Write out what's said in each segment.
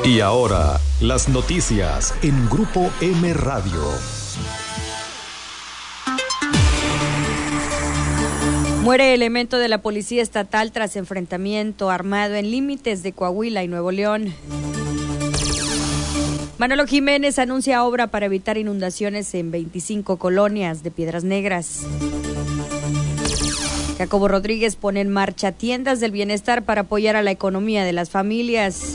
Y ahora, las noticias en Grupo M Radio. Muere elemento de la Policía Estatal tras enfrentamiento armado en límites de Coahuila y Nuevo León. Manolo Jiménez anuncia obra para evitar inundaciones en 25 colonias de Piedras Negras. Jacobo Rodríguez pone en marcha tiendas del bienestar para apoyar a la economía de las familias.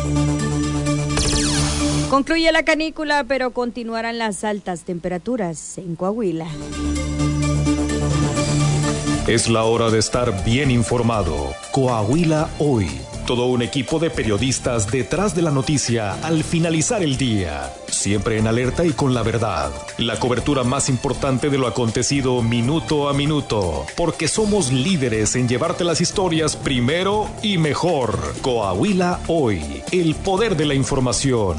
Concluye la canícula, pero continuarán las altas temperaturas en Coahuila. Es la hora de estar bien informado. Coahuila Hoy. Todo un equipo de periodistas detrás de la noticia al finalizar el día. Siempre en alerta y con la verdad. La cobertura más importante de lo acontecido minuto a minuto. Porque somos líderes en llevarte las historias primero y mejor. Coahuila Hoy. El poder de la información.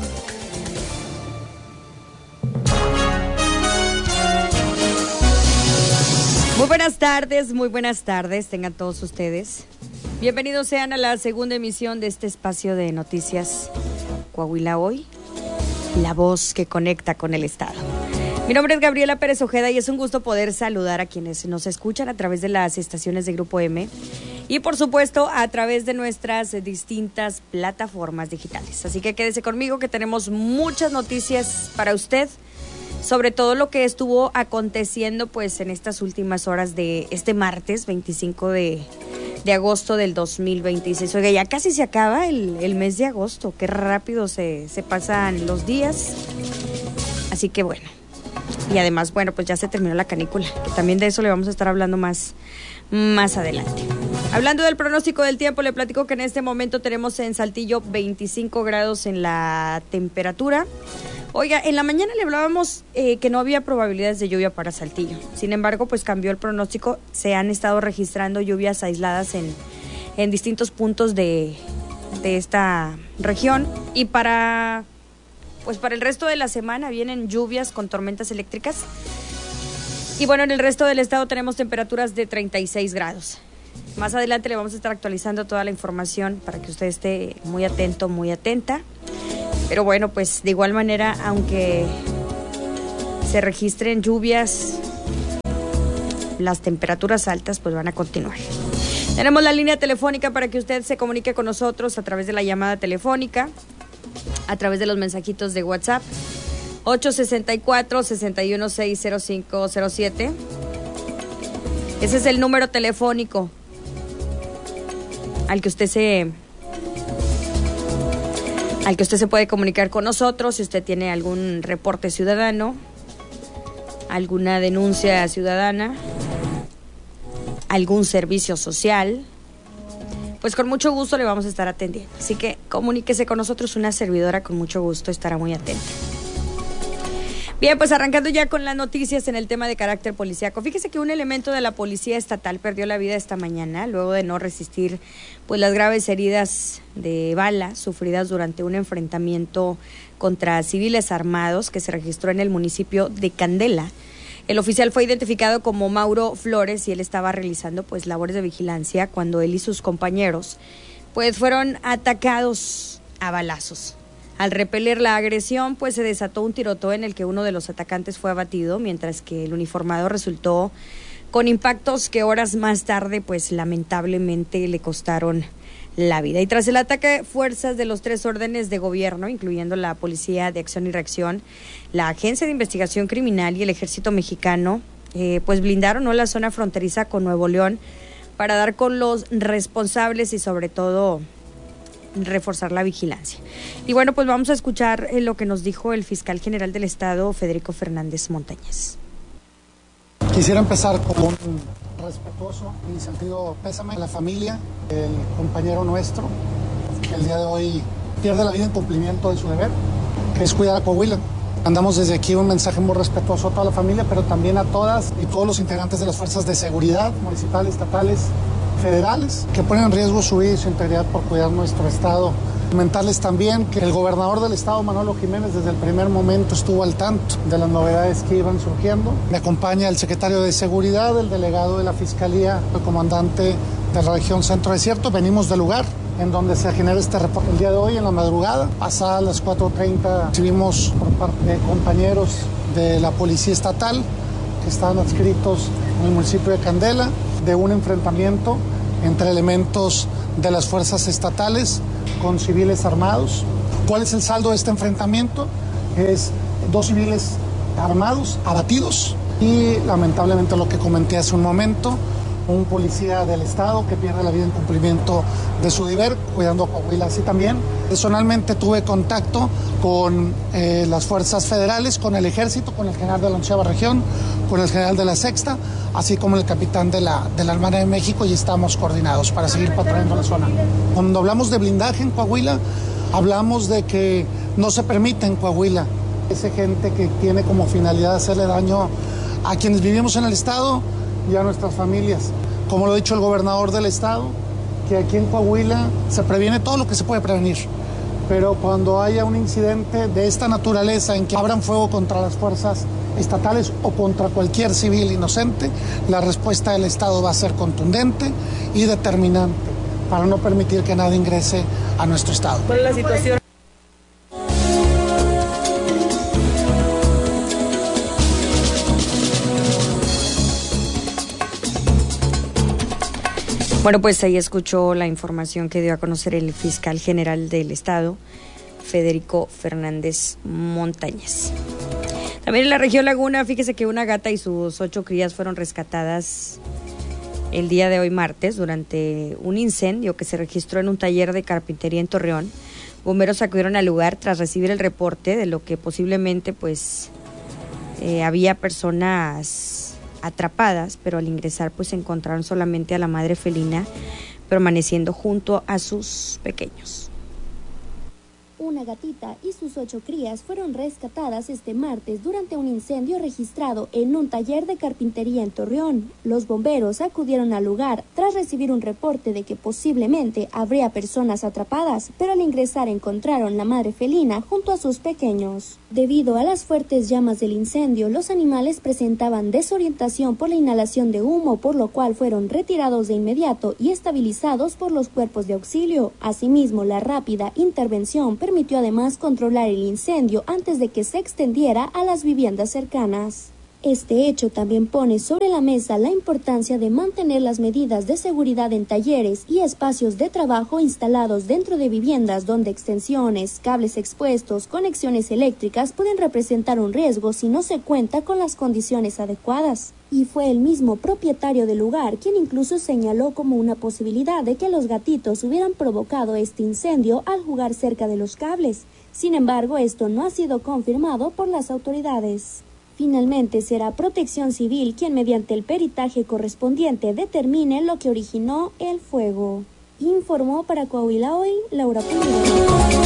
Muy buenas tardes, tengan todos ustedes. Bienvenidos sean a la segunda emisión de este espacio de noticias Coahuila Hoy, la voz que conecta con el Estado. Mi nombre es Gabriela Pérez Ojeda y es un gusto poder saludar a quienes nos escuchan a través de las estaciones de Grupo M y por supuesto a través de nuestras distintas plataformas digitales. Así que quédese conmigo que tenemos muchas noticias para usted, sobre todo lo que estuvo aconteciendo pues en estas últimas horas de este martes 25 de agosto del 2026. Oiga, ya casi se acaba el mes de agosto, qué rápido se pasan los días. Así que bueno, y además, bueno, pues ya se terminó la canícula, que también de eso le vamos a estar hablando más adelante. Hablando del pronóstico del tiempo, le platico que en este momento tenemos en Saltillo 25 grados en la temperatura. Oiga, en la mañana le hablábamos que no había probabilidades de lluvia para Saltillo. Sin embargo, pues cambió el pronóstico. Se han estado registrando lluvias aisladas en distintos puntos de esta región. Y para el resto de la semana vienen lluvias con tormentas eléctricas. Y bueno, en el resto del estado tenemos temperaturas de 36 grados. Más adelante le vamos a estar actualizando toda la información para que usted esté muy atento, muy atenta. Pero bueno, pues de igual manera, aunque se registren lluvias, las temperaturas altas pues van a continuar. Tenemos la línea telefónica para que usted se comunique con nosotros a través de la llamada telefónica, a través de los mensajitos de WhatsApp, 864-616-0507. Ese es el número telefónico al que usted se puede comunicar con nosotros si usted tiene algún reporte ciudadano, alguna denuncia ciudadana, algún servicio social, pues con mucho gusto le vamos a estar atendiendo. Así que comuníquese con nosotros, una servidora con mucho gusto estará muy atenta. Bien, pues arrancando ya con las noticias en el tema de carácter policíaco. Fíjese que un elemento de la Policía Estatal perdió la vida esta mañana luego de no resistir pues las graves heridas de bala sufridas durante un enfrentamiento contra civiles armados que se registró en el municipio de Candela. El oficial fue identificado como Mauro Flores y él estaba realizando pues labores de vigilancia cuando él y sus compañeros pues fueron atacados a balazos. Al repeler la agresión, pues se desató un tiroteo en el que uno de los atacantes fue abatido, mientras que el uniformado resultó con impactos que horas más tarde, pues lamentablemente le costaron la vida. Y tras el ataque, fuerzas de los 3 órdenes de gobierno, incluyendo la Policía de Acción y Reacción, la Agencia de Investigación Criminal y el Ejército Mexicano, pues blindaron, ¿no?, la zona fronteriza con Nuevo León para dar con los responsables y sobre todo reforzar la vigilancia. Y bueno, pues vamos a escuchar lo que nos dijo el fiscal general del Estado, Federico Fernández Montañez. Quisiera empezar con un respetuoso y sentido pésame a la familia, el compañero nuestro, que el día de hoy pierde la vida en cumplimiento de su deber, que es cuidar a Coahuila. Mandamos desde aquí un mensaje muy respetuoso a toda la familia, pero también a todas y todos los integrantes de las fuerzas de seguridad municipales, estatales, federales, que ponen en riesgo su vida y su integridad por cuidar nuestro estado. Comentarles también que el gobernador del estado, Manolo Jiménez, desde el primer momento estuvo al tanto de las novedades que iban surgiendo. Me acompaña el secretario de Seguridad, el delegado de la Fiscalía, el comandante de la región Centro Desierto. Venimos del lugar en donde se genera este reporte. El día de hoy, en la madrugada, pasadas las 4:30, recibimos por parte de compañeros de la Policía Estatal que estaban adscritos en el municipio de Candela, de un enfrentamiento entre elementos de las fuerzas estatales con civiles armados. ¿Cuál es el saldo de este enfrentamiento? Es 2 civiles armados, abatidos, y lamentablemente lo que comenté hace un momento, un policía del Estado que pierde la vida en cumplimiento de su deber, cuidando a Coahuila. Así también, personalmente tuve contacto con las fuerzas federales, con el Ejército, con el general de la 11ª Región, con el general de la 6ª, así como el capitán de la Armada de México, y estamos coordinados para seguir patrullando la zona. Cuando hablamos de blindaje en Coahuila, hablamos de que no se permite en Coahuila esa gente que tiene como finalidad hacerle daño a quienes vivimos en el Estado y a nuestras familias. Como lo ha dicho el gobernador del Estado, que aquí en Coahuila se previene todo lo que se puede prevenir. Pero cuando haya un incidente de esta naturaleza en que abran fuego contra las fuerzas estatales o contra cualquier civil inocente, la respuesta del Estado va a ser contundente y determinante para no permitir que nadie ingrese a nuestro Estado. ¿Cuál es la situación? Bueno, pues ahí escuchó la información que dio a conocer el fiscal general del Estado, Federico Fernández Montañez. También en la región Laguna, fíjese que una gata y sus 8 crías fueron rescatadas el día de hoy martes durante un incendio que se registró en un taller de carpintería en Torreón. Bomberos acudieron al lugar tras recibir el reporte de lo que posiblemente había personas atrapadas, pero al ingresar pues encontraron solamente a la madre felina permaneciendo junto a sus pequeños. Una gatita y sus 8 crías fueron rescatadas este martes durante un incendio registrado en un taller de carpintería en Torreón. Los bomberos acudieron al lugar tras recibir un reporte de que posiblemente habría personas atrapadas, pero al ingresar encontraron la madre felina junto a sus pequeños. Debido a las fuertes llamas del incendio, los animales presentaban desorientación por la inhalación de humo, por lo cual fueron retirados de inmediato y estabilizados por los cuerpos de auxilio. Asimismo, la rápida intervención permitió además controlar el incendio antes de que se extendiera a las viviendas cercanas. Este hecho también pone sobre la mesa la importancia de mantener las medidas de seguridad en talleres y espacios de trabajo instalados dentro de viviendas donde extensiones, cables expuestos, conexiones eléctricas pueden representar un riesgo si no se cuenta con las condiciones adecuadas. Y fue el mismo propietario del lugar quien incluso señaló como una posibilidad de que los gatitos hubieran provocado este incendio al jugar cerca de los cables. Sin embargo, esto no ha sido confirmado por las autoridades. Finalmente será Protección Civil quien mediante el peritaje correspondiente determine lo que originó el fuego. Informó para Coahuila Hoy, Laura Pulido.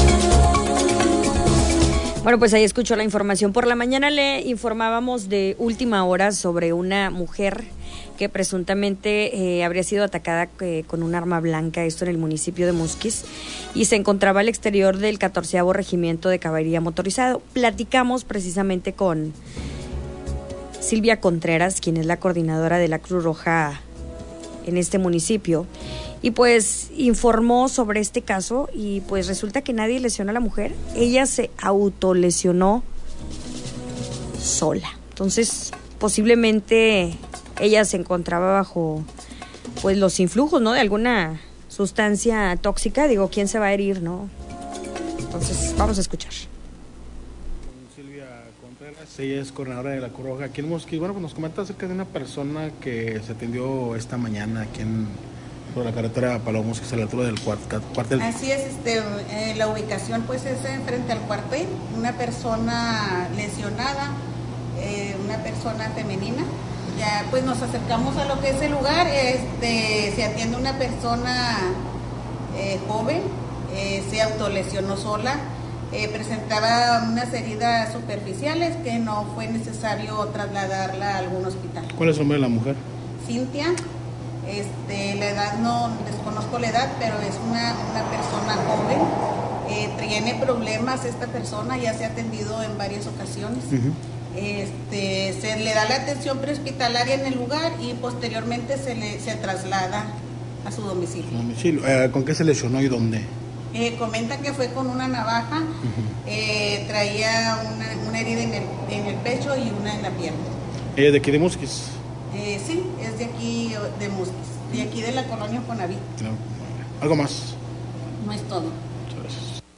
Bueno, pues ahí escuchó la información. Por la mañana le informábamos de última hora sobre una mujer que presuntamente habría sido atacada con un arma blanca, esto en el municipio de Musquis, y se encontraba al exterior del 14º Regimiento de Caballería Motorizado. Platicamos precisamente con Silvia Contreras, quien es la coordinadora de la Cruz Roja en este municipio, y pues informó sobre este caso y pues resulta que nadie lesionó a la mujer, ella se autolesionó sola. Entonces, posiblemente ella se encontraba bajo pues los influjos, ¿no?, de alguna sustancia tóxica. Digo, ¿quién se va a herir, no? Entonces, vamos a escuchar. Ella es coordinadora de la Cruz Roja aquí en Musquis. Bueno, pues nos comenta acerca de una persona que se atendió esta mañana aquí por la carretera Palau Musquis, a la altura del cuartel. Así es, la ubicación pues es frente al cuartel, una persona lesionada, una persona femenina. Ya pues nos acercamos a lo que es el lugar, se atiende una persona joven, se autolesionó sola. Presentaba unas heridas superficiales que no fue necesario trasladarla a algún hospital. ¿Cuál es el nombre de la mujer? Cintia. La edad no desconozco la edad, pero es una persona joven. Tiene problemas esta persona, ya se ha atendido en varias ocasiones. Se le da la atención prehospitalaria en el lugar y posteriormente se traslada a su domicilio. ¿Con qué se lesionó y dónde? Comentan que fue con una navaja, traía una herida en el pecho y una en la pierna. ¿Ella es de aquí de Musquis? Sí, es de aquí de Musquis, de aquí de la colonia Fonaví. ¿Algo más? No es todo. Muchas gracias.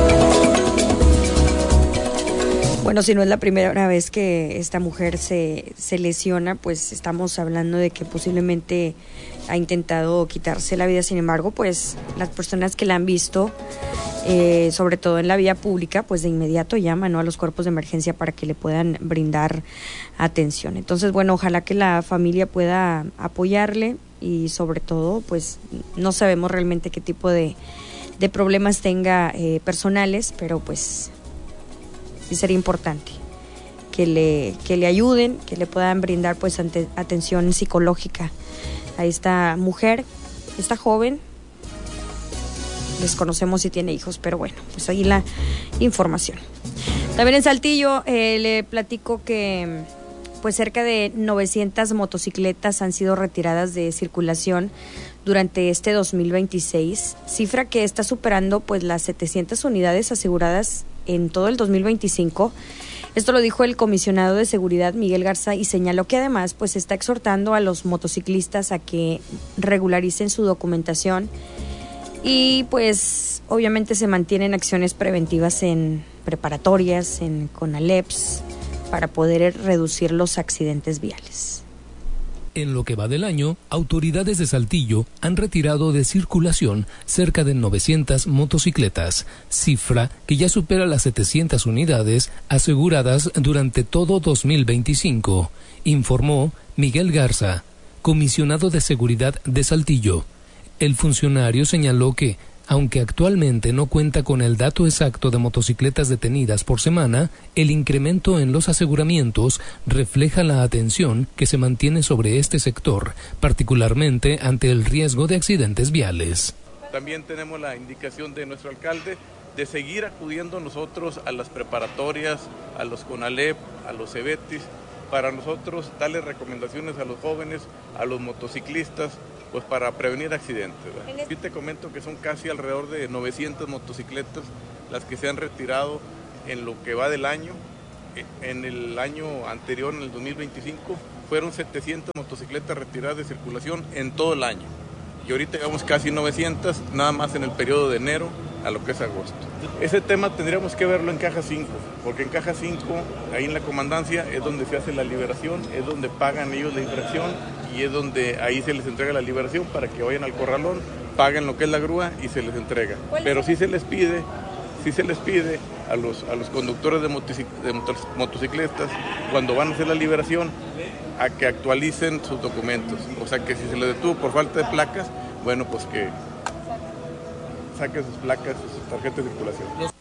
Bueno, si no es la primera vez que esta mujer se lesiona, pues estamos hablando de que posiblemente ha intentado quitarse la vida. Sin embargo, pues las personas que la han visto, sobre todo en la vía pública, pues de inmediato llaman, ¿no?, a los cuerpos de emergencia para que le puedan brindar atención. Entonces, bueno, ojalá que la familia pueda apoyarle y sobre todo, pues no sabemos realmente qué tipo de problemas tenga personales, pero pues sí sería importante que le ayuden, que le puedan brindar pues atención psicológica a esta mujer, esta joven. Desconocemos si tiene hijos, pero bueno, pues ahí la información. También en Saltillo le platico que pues cerca de 900 motocicletas han sido retiradas de circulación durante este 2026, cifra que está superando pues las 700 unidades aseguradas en todo el 2025. Esto lo dijo el comisionado de seguridad Miguel Garza y señaló que además pues está exhortando a los motociclistas a que regularicen su documentación y pues obviamente se mantienen acciones preventivas en preparatorias, en CONALEPS, para poder reducir los accidentes viales. En lo que va del año, autoridades de Saltillo han retirado de circulación cerca de 900 motocicletas, cifra que ya supera las 700 unidades aseguradas durante todo 2025, informó Miguel Garza, comisionado de seguridad de Saltillo. El funcionario señaló que, aunque actualmente no cuenta con el dato exacto de motocicletas detenidas por semana, el incremento en los aseguramientos refleja la atención que se mantiene sobre este sector, particularmente ante el riesgo de accidentes viales. También tenemos la indicación de nuestro alcalde de seguir acudiendo nosotros a las preparatorias, a los CONALEP, a los CEBETIS, para nosotros darle recomendaciones a los jóvenes, a los motociclistas, pues para prevenir accidentes. Aquí te comento que son casi alrededor de 900 motocicletas las que se han retirado en lo que va del año. En el año anterior, en el 2025, fueron 700 motocicletas retiradas de circulación en todo el año. Y ahorita llegamos casi 900, nada más en el periodo de enero a lo que es agosto. Ese tema tendríamos que verlo en Caja 5, porque en Caja 5, ahí en la comandancia, es donde se hace la liberación, es donde pagan ellos la infracción y es donde ahí se les entrega la liberación para que vayan al corralón, paguen lo que es la grúa y se les entrega. Pero sí se les pide a los conductores de motocicletas, cuando van a hacer la liberación, a que actualicen sus documentos. O sea, que si se les detuvo por falta de placas, bueno, pues que saquen sus placas, sus tarjetas de circulación.